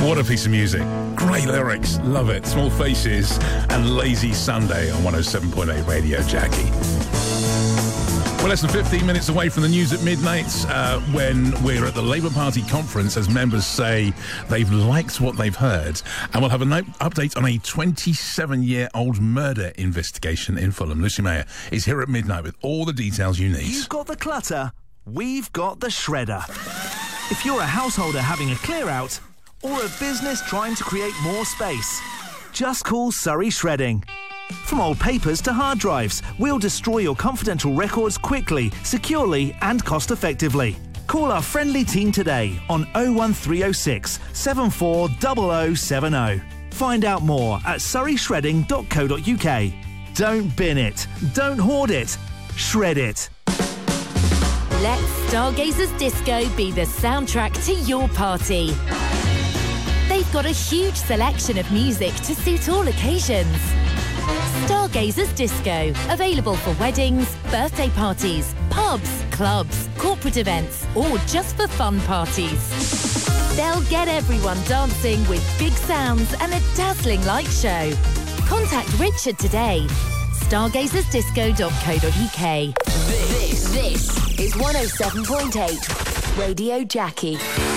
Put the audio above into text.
What a piece of music. Great lyrics. Love it. Small Faces and Lazy Sunday on 107.8 Radio Jackie. We're less than 15 minutes away from the news at midnight when we're at the Labour Party conference as members say they've liked what they've heard. And we'll have an update on a 27-year-old murder investigation in Fulham. Lucy Mayer is here at midnight with all the details you need. You've got the clutter, we've got the shredder. If you're a householder having a clear out or a business trying to create more space, just call Surrey Shredding. From old papers to hard drives, we'll destroy your confidential records quickly, securely and cost-effectively. Call our friendly team today on 01306 740070. Find out more at surreyshredding.co.uk. Don't bin it, don't hoard it, shred it. Let Stargazers Disco be the soundtrack to your party. They've got a huge selection of music to suit all occasions. Stargazers Disco, available for weddings, birthday parties, pubs, clubs, corporate events, or just for fun parties. They'll get everyone dancing with big sounds and a dazzling light show. Contact Richard today. stargazersdisco.co.uk. This is 107.8 Radio Jackie.